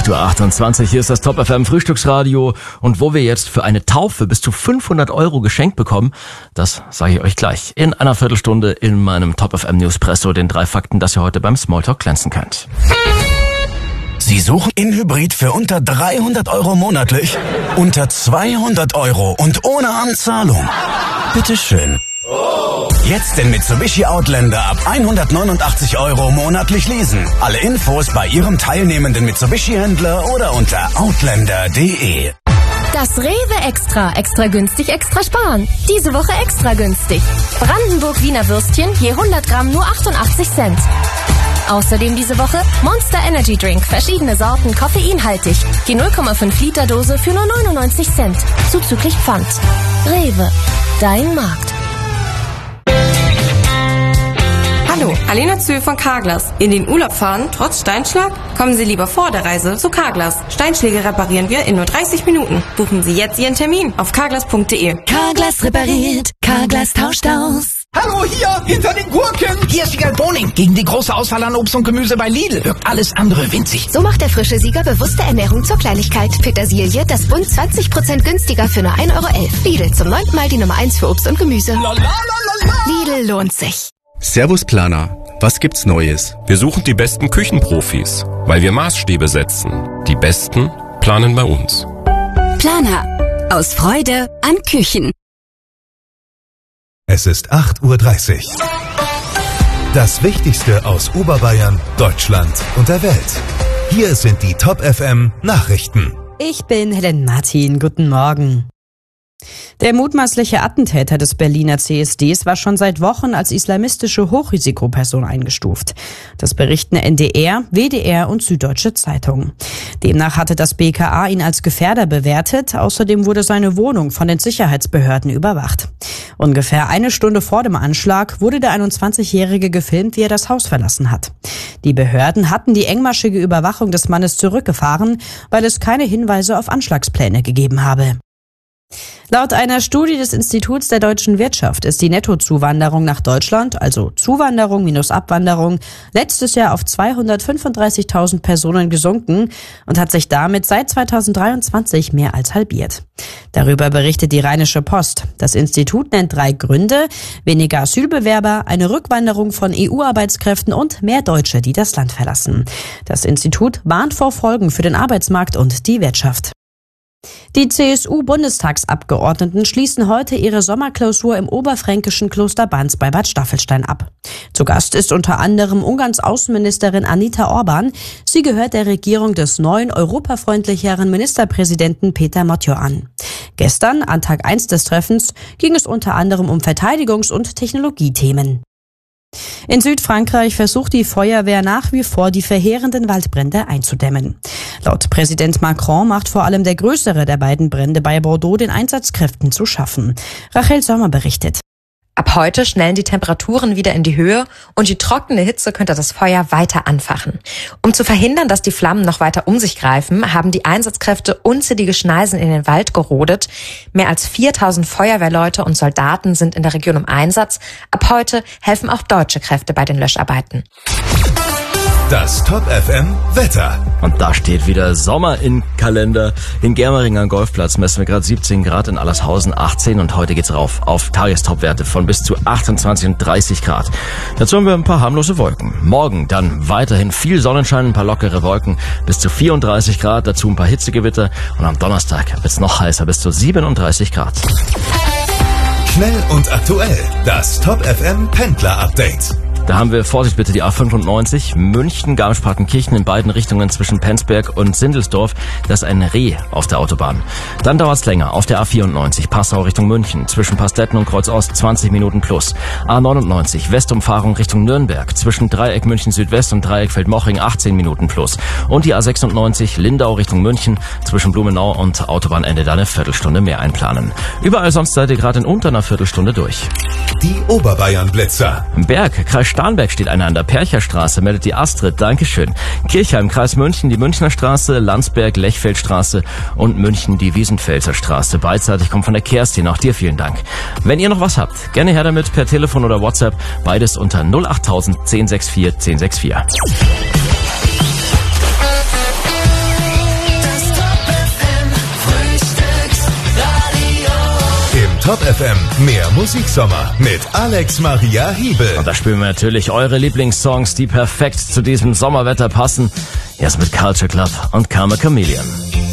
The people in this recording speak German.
8:28 Uhr, hier ist das Top FM Frühstücksradio. Und wo wir jetzt für eine Taufe bis zu 500 € geschenkt bekommen, das sage ich euch gleich in einer Viertelstunde in meinem Top FM Newspresso, den 3 Fakten, dass ihr heute beim Smalltalk glänzen könnt. Sie suchen in Hybrid für unter 300 € monatlich, unter 200 € und ohne Anzahlung. Bitteschön. Jetzt den Mitsubishi Outlander ab 189 € monatlich leasen. Alle Infos bei Ihrem teilnehmenden Mitsubishi-Händler oder unter outlander.de. Das Rewe Extra. Extra günstig, extra sparen. Diese Woche extra günstig. Brandenburg-Wiener Würstchen je 100 Gramm nur 88 Cent. Außerdem diese Woche Monster Energy Drink. Verschiedene Sorten, koffeinhaltig. Die 0,5 Liter Dose für nur 99 Cent. Zuzüglich Pfand. Rewe. Dein Markt. Hallo, Alena Zöhl von Carglass. In den Urlaub fahren, trotz Steinschlag? Kommen Sie lieber vor der Reise zu Carglass. Steinschläge reparieren wir in nur 30 Minuten. Buchen Sie jetzt Ihren Termin auf carglass.de. Carglass repariert, Carglass tauscht aus. Hallo, hier, hinter den Gurken. Hier ist Sieger Boning. Gegen die große Auswahl an Obst und Gemüse bei Lidl wirkt alles andere winzig. So macht der frische Sieger bewusste Ernährung zur Kleinigkeit. Petersilie, das Bund 20% günstiger für nur 1,11 €. Lidl, zum 9. Mal die Nummer 1 für Obst und Gemüse. Lidl lohnt sich. Servus Planer, was gibt's Neues? Wir suchen die besten Küchenprofis, weil wir Maßstäbe setzen. Die Besten planen bei uns. Planer. Aus Freude an Küchen. Es ist 8:30 Uhr. Das Wichtigste aus Oberbayern, Deutschland und der Welt. Hier sind die Top FM Nachrichten. Ich bin Helen Martin. Guten Morgen. Der mutmaßliche Attentäter des Berliner CSDs war schon seit Wochen als islamistische Hochrisikoperson eingestuft. Das berichten NDR, WDR und Süddeutsche Zeitung. Demnach hatte das BKA ihn als Gefährder bewertet. Außerdem wurde seine Wohnung von den Sicherheitsbehörden überwacht. Ungefähr eine Stunde vor dem Anschlag wurde der 21-Jährige gefilmt, wie er das Haus verlassen hat. Die Behörden hatten die engmaschige Überwachung des Mannes zurückgefahren, weil es keine Hinweise auf Anschlagspläne gegeben habe. Laut einer Studie des Instituts der deutschen Wirtschaft ist die Nettozuwanderung nach Deutschland, also Zuwanderung minus Abwanderung, letztes Jahr auf 235.000 Personen gesunken und hat sich damit seit 2023 mehr als halbiert. Darüber berichtet die Rheinische Post. Das Institut nennt 3 Gründe: weniger Asylbewerber, eine Rückwanderung von EU-Arbeitskräften und mehr Deutsche, die das Land verlassen. Das Institut warnt vor Folgen für den Arbeitsmarkt und die Wirtschaft. Die CSU-Bundestagsabgeordneten schließen heute ihre Sommerklausur im oberfränkischen Kloster Banz bei Bad Staffelstein ab. Zu Gast ist unter anderem Ungarns Außenministerin Anita Orban. Sie gehört der Regierung des neuen, europafreundlicheren Ministerpräsidenten Peter Motjo an. Gestern, an Tag 1 des Treffens, ging es unter anderem um Verteidigungs- und Technologiethemen. In Südfrankreich versucht die Feuerwehr nach wie vor, die verheerenden Waldbrände einzudämmen. Laut Präsident Macron macht vor allem der größere der beiden Brände bei Bordeaux den Einsatzkräften zu schaffen. Rachel Sommer berichtet. Ab heute schnellen die Temperaturen wieder in die Höhe und die trockene Hitze könnte das Feuer weiter anfachen. Um zu verhindern, dass die Flammen noch weiter um sich greifen, haben die Einsatzkräfte unzählige Schneisen in den Wald gerodet. Mehr als 4.000 Feuerwehrleute und Soldaten sind in der Region im Einsatz. Ab heute helfen auch deutsche Kräfte bei den Löscharbeiten. Das Top FM Wetter. Und da steht wieder Sommer im Kalender. In Germering am Golfplatz messen wir gerade 17 Grad, in Allershausen 18 und heute geht's rauf auf Tagestopwerte von bis zu 28 und 30 Grad. Dazu haben wir ein paar harmlose Wolken. Morgen dann weiterhin viel Sonnenschein, ein paar lockere Wolken, bis zu 34 Grad, dazu ein paar Hitzegewitter und am Donnerstag wird's noch heißer, bis zu 37 Grad. Schnell und aktuell, das Top FM Pendler Update. Da haben wir, Vorsicht bitte, die A95, München, Garmisch-Partenkirchen in beiden Richtungen zwischen Penzberg und Sindelsdorf. Das ist ein Reh auf der Autobahn. Dann dauert's länger auf der A94, Passau Richtung München, zwischen Pastetten und Kreuzost 20 Minuten plus. A99, Westumfahrung Richtung Nürnberg, zwischen Dreieck München Südwest und Dreieck Feldmoching 18 Minuten plus. Und die A96, Lindau Richtung München, zwischen Blumenau und Autobahnende da eine Viertelstunde mehr einplanen. Überall sonst seid ihr gerade in unter einer Viertelstunde durch. Die Oberbayern-Blitzer. Im Berg, Kreis Starnberg steht einer an der Percherstraße, meldet die Astrid, Dankeschön. Kirchheim, Kreis München, die Münchner Straße, Landsberg, Lechfeldstraße und München, die Wiesenfelser Straße. Beidseitig kommt von der Kerstin, auch dir vielen Dank. Wenn ihr noch was habt, gerne her damit per Telefon oder WhatsApp, beides unter 08000 1064 1064. Top FM, mehr Musiksommer mit Alex Maria Hiebel. Und da spielen wir natürlich eure Lieblingssongs, die perfekt zu diesem Sommerwetter passen. Erst mit Culture Club und Karma Chameleon.